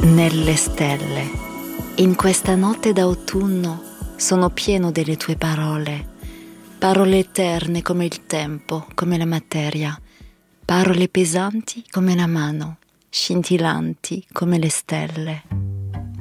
nelle stelle. In questa notte d'autunno sono pieno delle tue parole, parole eterne come il tempo, come la materia, parole pesanti come la mano, scintillanti come le stelle.